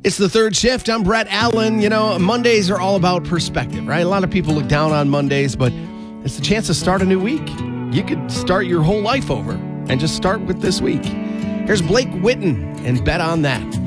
It's the third shift. I'm Brett Allen. You know, Mondays are all about perspective, right? A lot of people look down on Mondays, but it's the chance to start a new week. You could start your whole life over and just start with this week. Here's Blake Whitten and Bet on That.